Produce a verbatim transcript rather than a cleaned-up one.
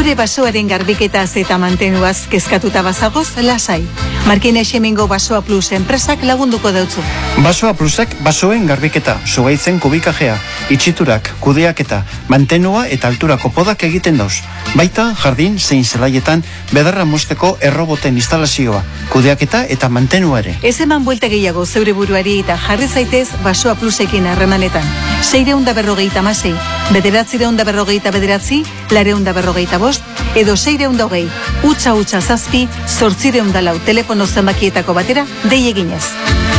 Zure basoaren garbiketaz eta mantenuaz kezkatuta bazagoz, lasai. Markina Xemingo Basoa Plus enpresak lagunduko deutzu. Basoa Plusak basoen garbiketa, sugaitzen kubikajea, itxiturak, kudeaketa, mantenua eta alturako podak egiten dauz. Baita, jardin zein zelaietan bedarra mozteko erroboten instalazioa, kudeaketa eta mantenua ere. Ez eman buelta gehiago zeure buruari eta jarri zaitez Basoa Plusekin harremanetan. Seireunda berrogeita masei, bederatzireunda berrogeita bederatzi, lareunda berrogeita bost, edo seireunda hogei, utxa utxa zazpi, zortzireunda lau telefono zenbakietako batera, dei eginez.